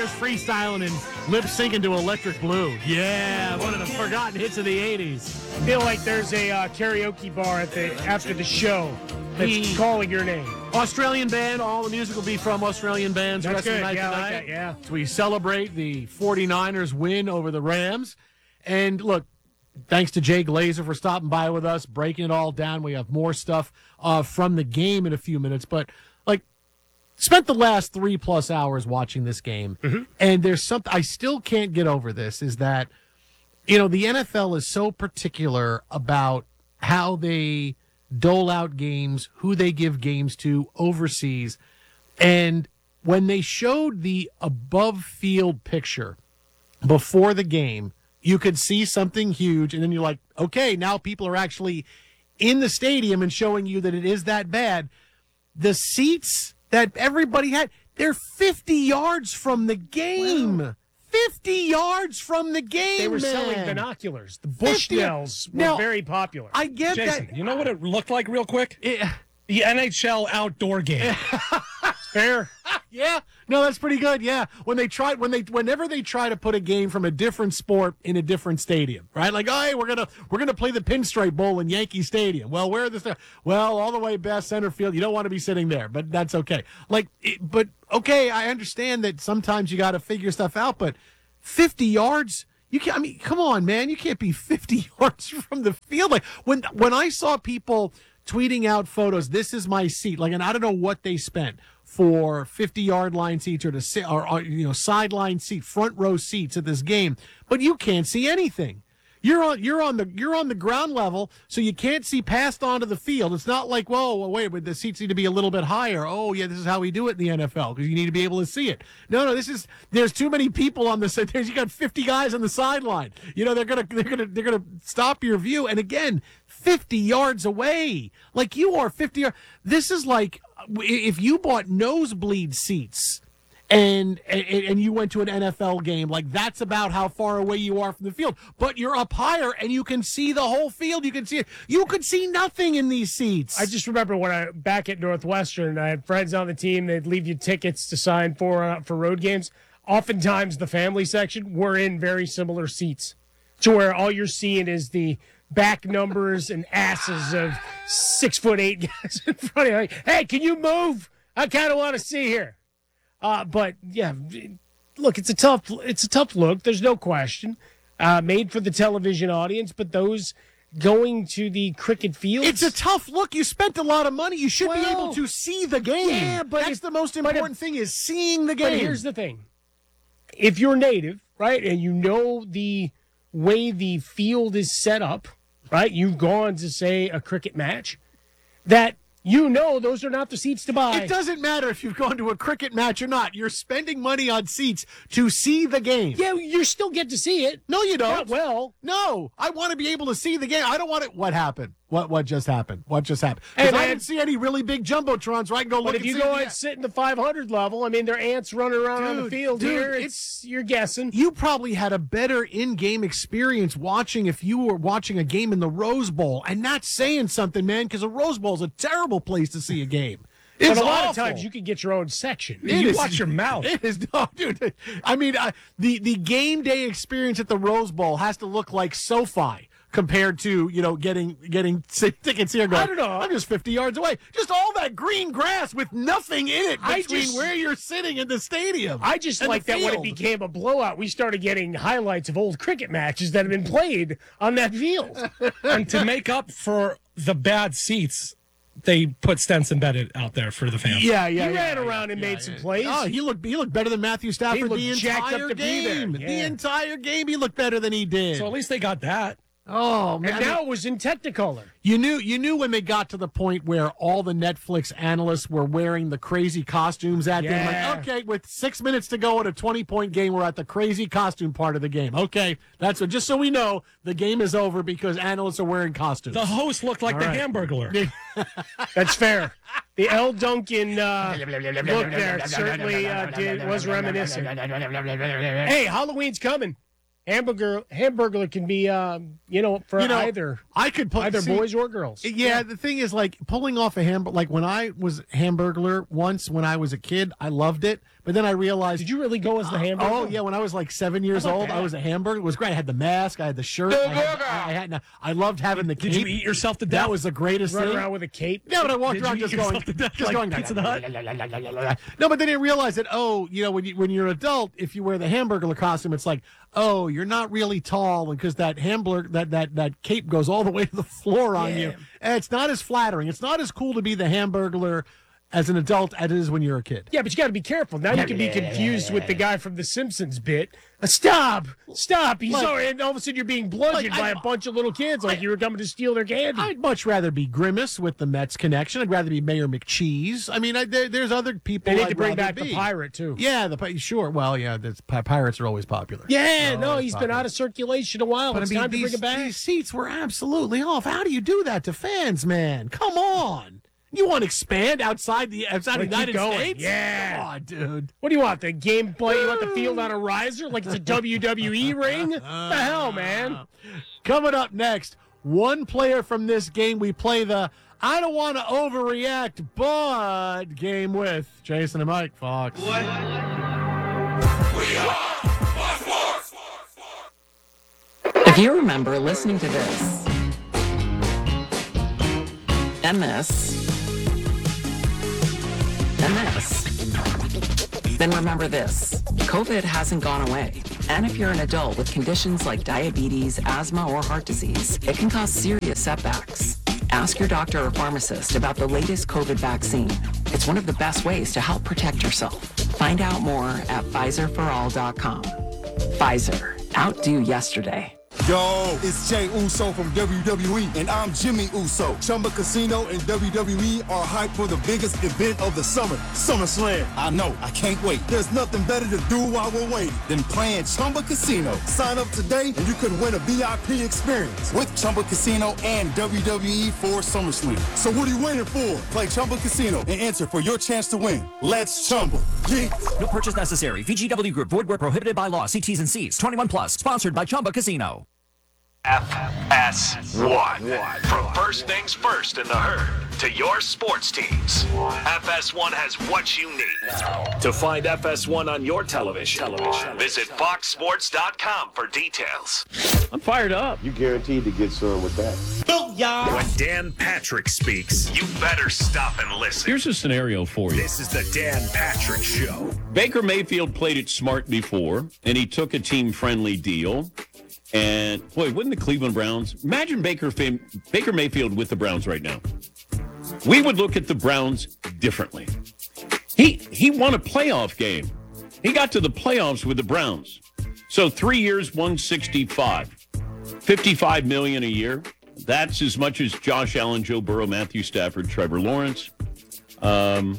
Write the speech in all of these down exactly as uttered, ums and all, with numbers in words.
there's freestyling and lip syncing to Electric Blue. Yeah, one of the forgotten hits of the eighties. I feel like there's a uh, karaoke bar at the after the show that's The- calling your name. Australian band. All the music will be from Australian bands. That's Wrestling good. Night Yeah, I like tonight. that, yeah. So we celebrate the 49ers win over the Rams. And look, thanks to Jay Glazer for stopping by with us, breaking it all down. We have more stuff uh, from the game in a few minutes. But, like, spent the last three-plus hours watching this game. Mm-hmm. And there's something I still can't get over this, is that, you know, the N F L is so particular about how they dole out games, who they give games to overseas. And when they showed the above field picture before the game, you could see something huge. And then you're like, okay, now people are actually in the stadium and showing you that it is that bad. The seats that everybody had, they're fifty yards from the game. Wow. fifty yards from the game. They were man. selling binoculars. The fifty Bushnells were Now, very popular. I get Jason, that. you know what it looked like real quick? It- The N H L outdoor game. Fair. Yeah, no, that's pretty good. Yeah, when they try, when they, whenever they try to put a game from a different sport in a different stadium, right? Like, oh, hey, we're gonna we're gonna play the Pinstripe Bowl in Yankee Stadium. Well, where are the st- well, all the way past center field. You don't want to be sitting there, but that's okay. Like, it, but okay, I understand that sometimes you got to figure stuff out, but fifty yards. You can't. I mean, come on, man. You can't be fifty yards from the field. Like when when I saw people tweeting out photos, this is my seat. Like, and I don't know what they spent for fifty-yard line seats or to sit or, or you know sideline seat, front row seats at this game, but you can't see anything. You're on you're on the you're on the ground level, so you can't see past onto the field. It's not like, whoa, well, wait, but the seats need to be a little bit higher. Oh, yeah, this is how we do it in the N F L because you need to be able to see it. No, no, this is there's too many people on the side. There's you got fifty guys on the sideline. You know they're gonna they're gonna they're gonna stop your view. And again, fifty yards away, like you are fifty yards. This is like if you bought nosebleed seats. And, and and you went to an N F L game, like that's about how far away you are from the field. But you're up higher and you can see the whole field. You can see it. You could see nothing in these seats. I just remember when I back at Northwestern, I had friends on the team. They'd leave you tickets to sign for uh, for road games. Oftentimes, the family section were in very similar seats, to where all you're seeing is the back numbers and asses of six foot eight guys in front of you. Like, hey, can you move? I kind of want to see here. Uh, but yeah, look, it's a tough, it's a tough look. There's no question. Uh, made for the television audience, but those going to the cricket fields, it's a tough look. You spent a lot of money. You should be Well, able to see the game. yeah, but that's if- the most but if- important thing is seeing the game. But here's the thing: if you're native, right, and you know the way the field is set up, right, you've gone to say a cricket match, that. You know those are not the seats to buy. It doesn't matter if you've gone to a cricket match or not. You're spending money on seats to see the game. Yeah, you still get to see it. No, you don't. Not well. No, I want to be able to see the game. I don't want it. What happened? What what just happened? What just happened? Hey, Because I man. didn't see any really big jumbotrons where I can go look But if and you see go the- and sit in the five hundred level, I mean, there are ants running around on the Dude, field dude, here. it's- It's you're guessing. You probably had a better in-game experience watching if you were watching a game in the Rose Bowl, and that's saying something, man, because a Rose Bowl is a terrible place to see a game. It's But a lot of awful. times you could get your own section. It You is- watch your mouth. It is no, dude. I mean, uh, the the game day experience at the Rose Bowl has to look like SoFi compared to you know getting getting tickets here. Going, I don't know. I'm just fifty yards away. Just all that green grass with nothing in it I between just- where you're sitting in the stadium. I just and like the that when it field. became a blowout, we started getting highlights of old cricket matches that have been played on that field. And to make up for the bad seats, they put Stenson Bennett out there for the fans. Yeah, yeah. He yeah, ran yeah, around and yeah, made yeah. some plays. Oh, he looked he looked better than Matthew Stafford looked the jacked up entire to be there. game. The Yeah. entire game, he looked better than he did. So at least they got that. oh man, And now it was in Technicolor. You knew you knew when they got to the point where all the Netflix analysts were wearing the crazy costumes at them. Yeah. Like, okay, with six minutes to go in a twenty-point game, we're at the crazy costume part of the game. Okay, that's what. Just so we know, the game is over because analysts are wearing costumes. The host looked like All the right. Hamburglar. That's fair. The L. Duncan uh, look there certainly uh, did, was reminiscent. Hey, Halloween's coming. Hamburger Hamburglar can be, um, you know, for You know, either I could put either see, boys or girls. Yeah, the thing is, like, pulling off a hamburger, like when I was Hamburglar once when I was a kid, I loved it. But then I realized. Did you really go as the hamburger? Oh yeah, when I was like seven years old, I was a hamburger. It was great. I had the mask, I had the shirt. I, had, I, had, I loved having the cape. Did you eat yourself to death? That was the greatest Run thing. around with a cape. Yeah, but I walked Did around you just eat going, yourself to death just like going. Pizza Hut? No, but then I realized that oh, you know, when you when you're an adult, if you wear the hamburger costume, it's like oh, you're not really tall, and because that hamburger that that that cape goes all the way to the floor on Yeah. you, and it's not as flattering. It's not as cool to be the hamburglar as an adult as it is when you're a kid. Yeah, but you got to be careful. Now you can be confused with the guy from the Simpsons bit. Uh, stop! Stop! He's Like- so, and all of a sudden you're being bludgeoned Like, by I- a bunch of little kids like I- you were coming to steal their candy. I'd much rather be Grimace with the Mets connection. I'd rather be Mayor McCheese. I mean, I, there, there's other people. they need I'd to bring rather back be. the pirate too. Yeah, the pi- sure. Well, yeah, the pi- pirates are always popular. Yeah, Oh, no, it's he's been popular. out of circulation a while. But It's I mean, time to these, bring it back. these seats were absolutely off. How do you do that to fans, man? Come on. You want to expand outside the outside the Wanna keep United going. States? Yeah. Come on, dude. What do you want? The gameplay? You want the field on a riser like it's a W W E ring? What the hell, man? Coming up next, one player from this game we play the I don't want to overreact, but game with Jason and Mike Fox. If you remember listening to this and this and this, then remember this. COVID hasn't gone away. And if you're an adult with conditions like diabetes, asthma, or heart disease, it can cause serious setbacks. Ask your doctor or pharmacist about the latest COVID vaccine. It's one of the best ways to help protect yourself. Find out more at Pfizer for all dot com. Pfizer. Outdo yesterday. Yo, it's Jay Uso from W W E, and I'm Jimmy Uso. Chumba Casino and W W E are hyped for the biggest event of the summer, SummerSlam. I know, I can't wait. There's nothing better to do while we're waiting than playing Chumba Casino. Sign up today, and you could win a V I P experience with Chumba Casino and W W E for SummerSlam. So what are you waiting for? Play Chumba Casino and enter for your chance to win. Let's Chumba. Yeah. No purchase necessary. V G W Group. Void where prohibited by law. See T's and C's. twenty-one plus. Sponsored by Chumba Casino. F S one. From first things first in the herd to your sports teams, F S one has what you need. To find F S one on your television, visit fox sports dot com for details. I'm fired up. You guaranteed to get some with that. When Dan Patrick speaks, you better stop and listen. Here's a scenario for you. This is the Dan Patrick Show. Baker Mayfield played it smart before, and he took a team-friendly deal. And, boy, wouldn't the Cleveland Browns... Imagine Baker, fam- Baker Mayfield with the Browns right now. We would look at the Browns differently. He he won a playoff game. He got to the playoffs with the Browns. So three years, one sixty-five. fifty-five million dollars a year. That's as much as Josh Allen, Joe Burrow, Matthew Stafford, Trevor Lawrence. Um,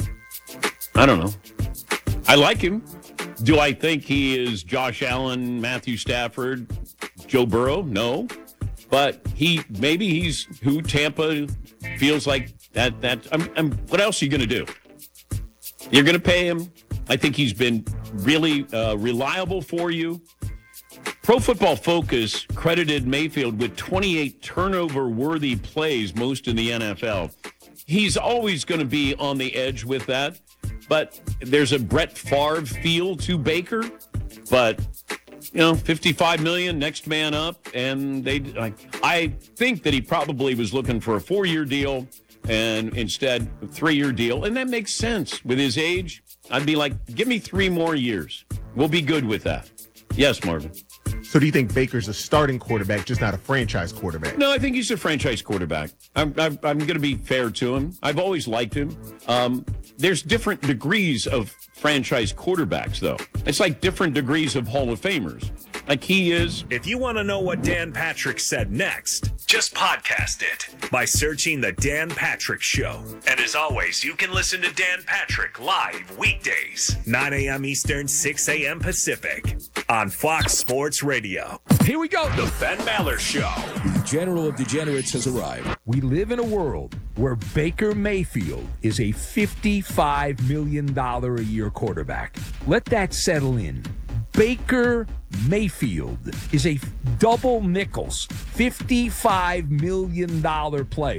I don't know. I like him. Do I think he is Josh Allen, Matthew Stafford, Joe Burrow? No. But he maybe he's who Tampa feels like that. That I'm, I'm, what else are you going to do? You're going to pay him. I think he's been really uh, reliable for you. Pro Football Focus credited Mayfield with twenty-eight turnover-worthy plays, most in the N F L. He's always going to be on the edge with that. But there's a Brett Favre feel to Baker. But, you know, fifty-five million dollars, next man up. And they, I, I think that he probably was looking for a four-year deal and instead a three-year deal. And that makes sense. With his age, I'd be like, give me three more years. We'll be good with that. Yes, Marvin. So do you think Baker's a starting quarterback, just not a franchise quarterback? No, I think he's a franchise quarterback. I'm, I'm, I'm going to be fair to him. I've always liked him. Um, there's different degrees of franchise quarterbacks, though. It's like different degrees of Hall of Famers. Like he is. If you want to know what Dan Patrick said next, just podcast it by searching The Dan Patrick Show. And as always, you can listen to Dan Patrick live weekdays, nine a.m. Eastern, six a.m. Pacific, on Fox Sports Radio. Here we go. The Ben Maller Show. The General of Degenerates has arrived. We live in a world where Baker Mayfield is a fifty-five million dollars a year quarterback. Let that settle in. Baker Mayfield is a double nickels, fifty-five million dollars player.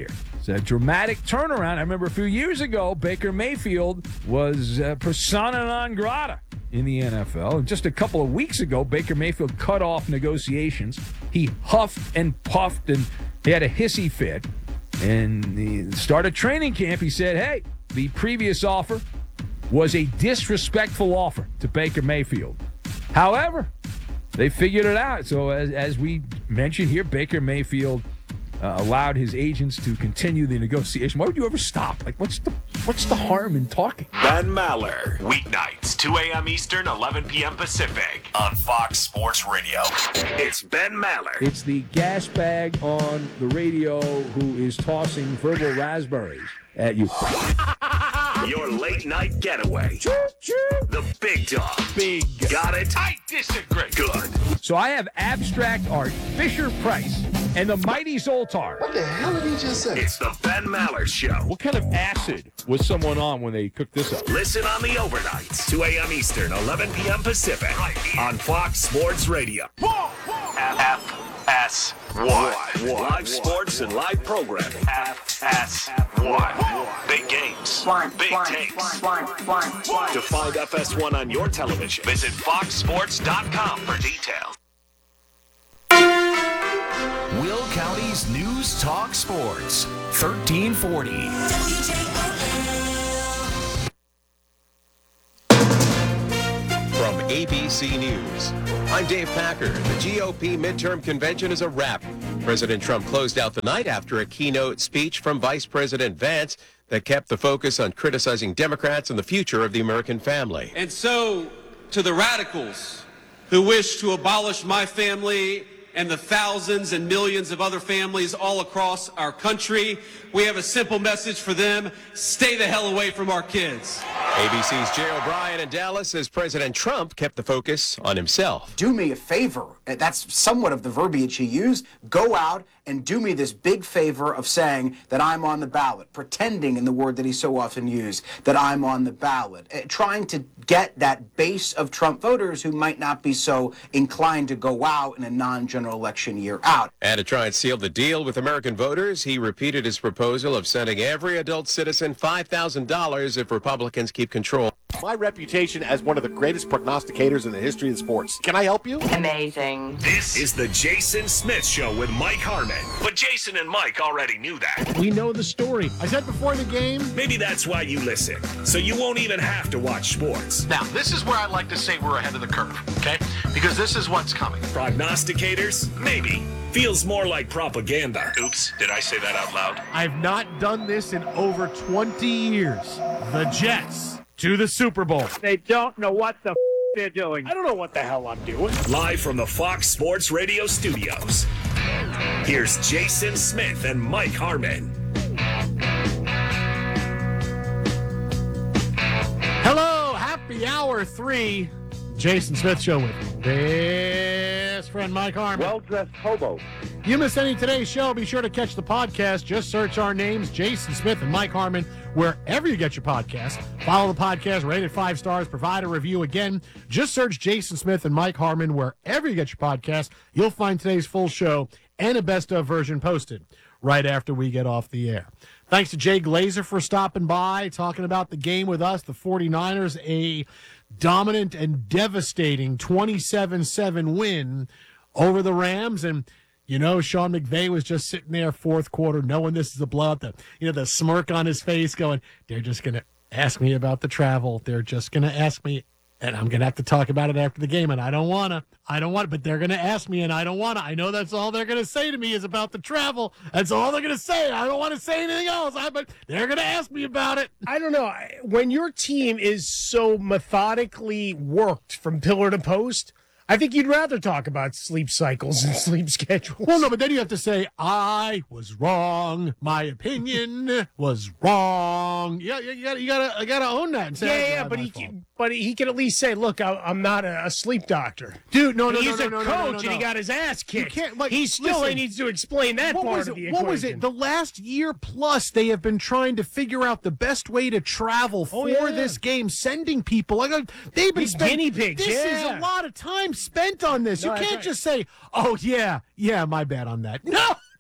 It's a dramatic turnaround. I remember a few years ago, Baker Mayfield was uh, persona non grata in the N F L. And just a couple of weeks ago, Baker Mayfield cut off negotiations. He huffed and puffed, and he had a hissy fit. And the start of training camp, he said, hey, the previous offer was a disrespectful offer to Baker Mayfield. However, they figured it out. So as, as we mentioned here, Baker Mayfield uh, allowed his agents to continue the negotiation. Why would you ever stop? Like, what's the what's the harm in talking? Ben Maller, weeknights, two a.m. Eastern, eleven p.m. Pacific, on Fox Sports Radio. It's Ben Maller. It's the gas bag on the radio who is tossing verbal raspberries at you. Your late night getaway. The big dog. Big. Got it? I disagree. Good. So I have abstract art, Fisher Price, and the mighty Zoltar. What the hell did he just say? It's the Ben Maller Show. What kind of acid was someone on when they cooked this up? Listen on the overnights, two a.m. Eastern, eleven p.m. Pacific, right on Fox Sports Radio. F S one. Live sports and live programming. F S one. Big games. Big takes. To find F S one on your television, visit fox sports dot com for details. Will County's News Talk Sports, thirteen forty. From A B C News, I'm Dave Packer. The G O P midterm convention is a wrap. President Trump closed out the night after a keynote speech from Vice President Vance that kept the focus on criticizing Democrats and the future of the American family. And so, to the radicals who wish to abolish my family and the thousands and millions of other families all across our country, we have a simple message for them: stay the hell away from our kids. A B C's Jay O'Brien in Dallas says President Trump kept the focus on himself. Do me a favor. That's somewhat of the verbiage he used. Go out and do me this big favor of saying that I'm on the ballot, pretending, in the word that he so often used, that I'm on the ballot, uh, trying to get that base of Trump voters who might not be so inclined to go out in a non-general election year out. And to try and seal the deal with American voters, he repeated his proposal of sending every adult citizen five thousand dollars if Republicans keep control. My reputation as one of the greatest prognosticators in the history of sports. Can I help you? Amazing. This is the Jason Smith Show with Mike Harmon. But Jason and Mike already knew that. We know the story. I said before the game. Maybe that's why you listen, so you won't even have to watch sports. Now, this is where I like to say we're ahead of the curve, okay? Because this is what's coming. Prognosticators? Maybe. Feels more like propaganda. Oops, did I say that out loud? I've not done this in over twenty years. The Jets to the Super Bowl. They don't know what the f- they're doing. I don't know what the hell I'm doing. Live from the Fox Sports Radio studios, here's Jason Smith and Mike Harmon. Hello, happy hour three. Jason Smith Show with best friend Mike Harmon. Well-dressed hobo. You miss any of today's show, be sure to catch the podcast. Just search our names, Jason Smith and Mike Harmon, wherever you get your podcast. Follow the podcast, rate it five stars, provide a review. Again, just search Jason Smith and Mike Harmon wherever you get your podcast. You'll find today's full show and a best-of version posted right after we get off the air. Thanks to Jay Glazer for stopping by, talking about the game with us, the 49ers, a dominant and devastating twenty-seven seven win over the Rams. And, you know, Sean McVay was just sitting there fourth quarter knowing this is a blowout. The, you know, the smirk on his face going, they're just going to ask me about the travel. They're just going to ask me, and I'm going to have to talk about it after the game, and I don't want to. I don't want to, but they're going to ask me, and I don't want to. I know that's all they're going to say to me is about the travel. That's all they're going to say. I don't want to say anything else, I, but they're going to ask me about it. I don't know. When your team is so methodically worked from pillar to post, I think you'd rather talk about sleep cycles and sleep schedules. Well, no, but then you have to say, I was wrong. My opinion was wrong. Yeah, you got you got to you got to own that. And say, yeah, yeah, not but my he fault. can, but he can at least say, look, I, I'm not a, a sleep doctor. Dude, no, no, He's no, a no, no, coach, no, no, no, and he no. got his ass kicked. You can't, like, he still listen, needs to explain that what part was of it, the What equation. was it? The last year plus, they have been trying to figure out the best way to travel for Oh, yeah. this game, sending people. Like, they've been These spending, guinea pigs, This yeah. is a lot of time spent on this. No, you that's can't right. just say, oh, yeah, yeah, my bad on that. No, no, no,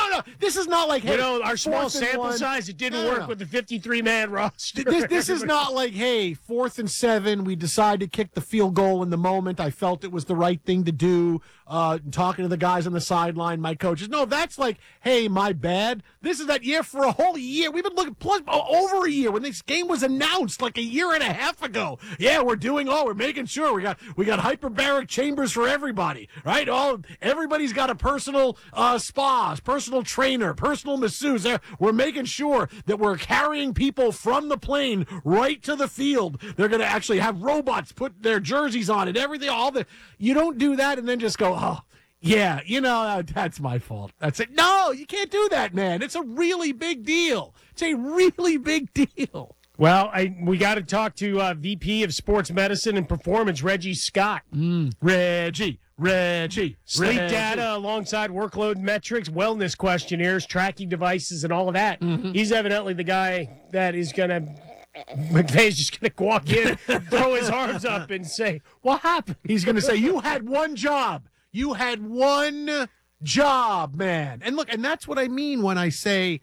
no. This is not like, hey, you know, our small fourth and sample one. size, it didn't No, work no. with the fifty-three man roster. This, this is not like, hey, fourth and seven, we decide to kick the field goal in the moment. I felt it was the right thing to do. Uh, talking to the guys on the sideline, my coaches. No, that's like, hey, my bad. This is that year for a whole year. We've been looking plus over a year when this game was announced like a year and a half ago. Yeah, we're doing all. We're making sure we got we got hyperbaric chambers for everybody, right? All everybody's got a personal uh, spa, personal trainer, personal masseuse. There, we're making sure that we're carrying people from the plane right to the field. They're going to actually have robots put their jerseys on and everything. All the you don't do that and then just go, oh, yeah, you know, uh, that's my fault. That's it. No, you can't do that, man. It's a really big deal. It's a really big deal. Well, I, we got to talk to uh, V P of Sports Medicine and Performance, Reggie Scott. Mm, Reggie, Reggie. Sleep Reggie. data alongside workload metrics, wellness questionnaires, tracking devices, and all of that. Mm-hmm. He's evidently the guy that is going to McVay's just going to walk in, throw his arms up, and say, what happened? He's going to say, you had one job. You had one job, man. And look, and that's what I mean when I say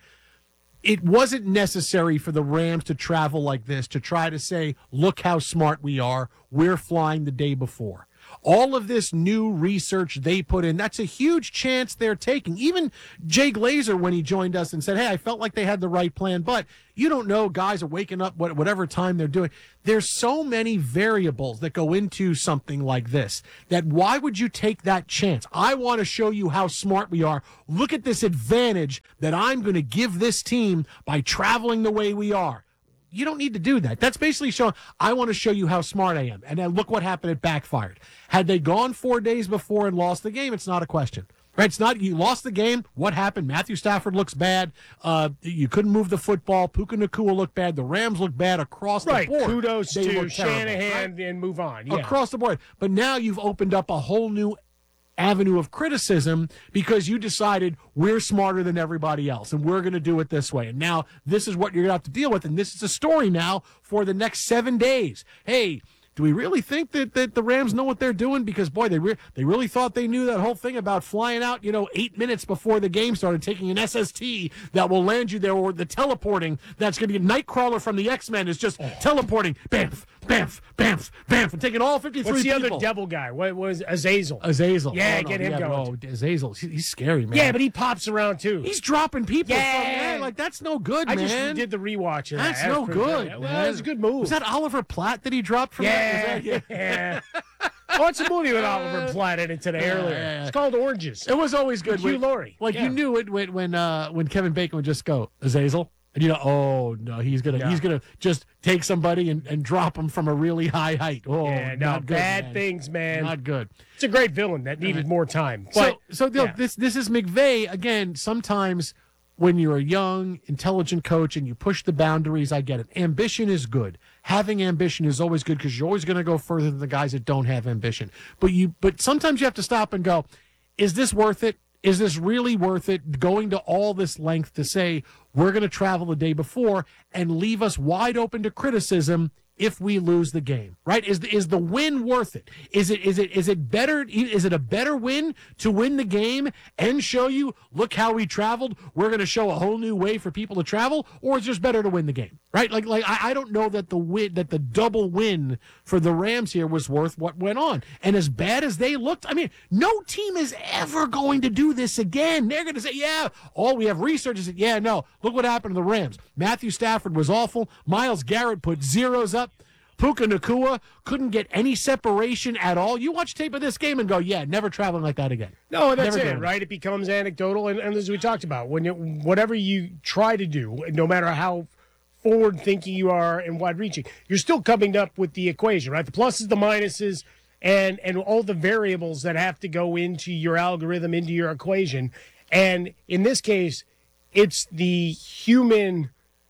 it wasn't necessary for the Rams to travel like this, to try to say, look how smart we are. We're flying the day before. All of this new research they put in, that's a huge chance they're taking. Even Jay Glazer, when he joined us and said, hey, I felt like they had the right plan, but you don't know, guys are waking up whatever time they're doing. There's so many variables that go into something like this that why would you take that chance? I want to show you how smart we are. Look at this advantage that I'm going to give this team by traveling the way we are. You don't need to do that. That's basically showing, I want to show you how smart I am. And then look what happened. It backfired. Had they gone four days before and lost the game, it's not a question. Right? It's not, you lost the game. What happened? Matthew Stafford looks bad. Uh, you couldn't move the football. Puka Nacua looked bad. The Rams look bad across Right. the board. Kudos They to look terrible, Shanahan right? and move on. Yeah. Across the board. But now you've opened up a whole new avenue of criticism because you decided we're smarter than everybody else and we're going to do it this way. And now this is what you're going to have to deal with. And this is a story now for the next seven days. Hey, do we really think that, that the Rams know what they're doing? Because, boy, they re- they really thought they knew that whole thing about flying out, you know, eight minutes before the game started, taking an S S T that will land you there, or the teleporting that's going to be a Nightcrawler from the X-Men is just teleporting, bamf, bamf, bamf, bamf, and taking all fifty-three What's the people. other devil guy? What was Azazel? Azazel. Yeah, Oh, no, get him yeah, going. Oh, Azazel. He- He's scary, man. Yeah, but he pops around too. He's dropping people. Yeah. From, man, like, that's no good, I man. just did the rewatch of that. That's That was no pretty good. Well, man. it was a good move. Was that Oliver Platt that he dropped from Yeah, that? Was that- yeah. I watched a movie with Oliver Platt in it today Yeah, earlier. yeah, yeah. It's called Oranges. It was always good. Hugh when- Laurie. Like, Yeah. you knew it when when, uh, when Kevin Bacon would just go, Azazel. And you know, oh, no, he's going to Yeah. he's gonna just take somebody and, and drop him from a really high height. Oh, yeah, no, not good, bad man. things, man. Not good. It's a great villain that needed more time. But, so, so look, yeah. this this is McVay again. Sometimes when you're a young, intelligent coach and you push the boundaries, I get it. Ambition is good. Having ambition is always good because you're always going to go further than the guys that don't have ambition. But you, but sometimes you have to stop and go, is this worth it? Is this really worth it? Going to all this length to say we're going to travel the day before and leave us wide open to criticism if we lose the game, right? Is the, is the win worth it? Is it is it is it better? Is it a better win to win the game and show you, look how we traveled? We're going to show a whole new way for people to travel, or it's just better to win the game, right? Like like I, I don't know that the win that the double win for the Rams here was worth what went on. And as bad as they looked, I mean, no team is ever going to do this again. They're going to say, yeah, all we have research is, yeah, no, look what happened to the Rams. Matthew Stafford was awful. Myles Garrett put zeros up. Puka Nacua couldn't get any separation at all. You watch tape of this game and go, yeah, never traveling like that again. No, that's Never it, doing right? It becomes anecdotal, and, and as we talked about, when you, whatever you try to do, no matter how forward-thinking you are and wide-reaching, you're still coming up with the equation, right? The pluses, the minuses, and and all the variables that have to go into your algorithm, into your equation. And in this case, it's the human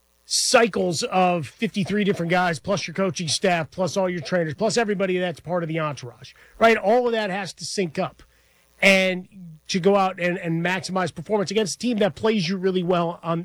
cycles of fifty-three different guys, plus your coaching staff, plus all your trainers, plus everybody that's part of the entourage, right? All of that has to sync up and to go out and, and maximize performance against a team that plays you really well on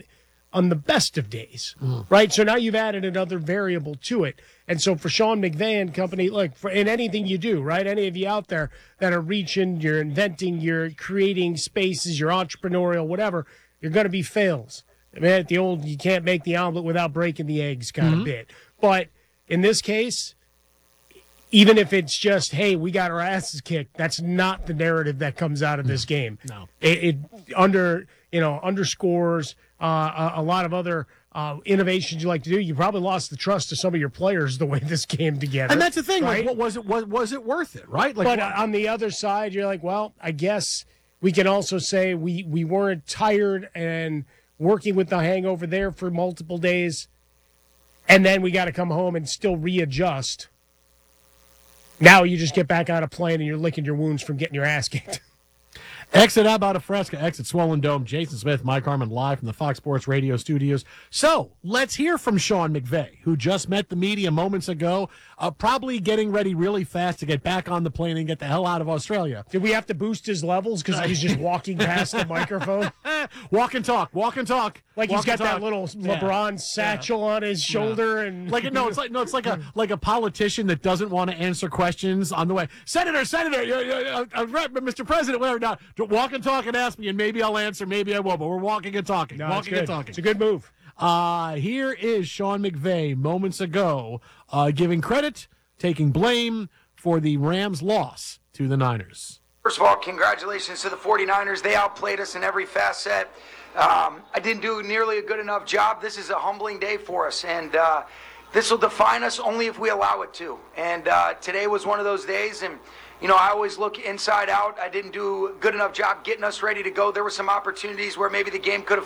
on the best of days, mm. right? So now you've added another variable to it. And so for Sean McVay and company, look, for, in anything you do, right, any of you out there that are reaching, you're inventing, you're creating spaces, you're entrepreneurial, whatever, you're going to be fails. I mean, the old, you can't make the omelet without breaking the eggs kind mm-hmm. of bit. But in this case, even if it's just, hey, we got our asses kicked, that's not the narrative that comes out of this game. No. It, it under, you know, underscores uh, a, a lot of other uh, innovations you like to do. You probably lost the trust of some of your players the way this came together. And that's the thing. Right? Like, what was it? Was, was it worth it? Right? Like, but what, on the other side, you're like, well, I guess we can also say we, we weren't tired and working with the hangover there for multiple days, and then we got to come home and still readjust. Now you just get back on a plane and you're licking your wounds from getting your ass kicked. Exit Abba Fresca, exit Swollen Dome. Jason Smith, Mike Harmon, live from the Fox Sports Radio studios. So let's hear from Sean McVay, who just met the media moments ago, uh, probably getting ready really fast to get back on the plane and get the hell out of Australia. Did we have to boost his levels because he's just walking past the microphone? Walk and talk, walk and talk. Like walk he's got that talk. little LeBron yeah. satchel yeah. on his shoulder, yeah. and like no, it's like no, it's like a like a politician that doesn't want to answer questions on the way. Senator, Senator, you, you, uh, uh, Mister President, whatever. Now, walk and talk and ask me, and maybe I'll answer, maybe I won't. But we're walking and talking, no, walking and talking. It's a good move. Uh, here is Sean McVay moments ago, uh, giving credit, taking blame for the Rams' loss to the Niners. First of all, congratulations to the 49ers. They outplayed us in every facet. Um, I didn't do nearly a good enough job. This is a humbling day for us, and uh, this will define us only if we allow it to. And uh, today was one of those days, and you know, I always look inside out. I didn't do a good enough job getting us ready to go. There were some opportunities where maybe the game could have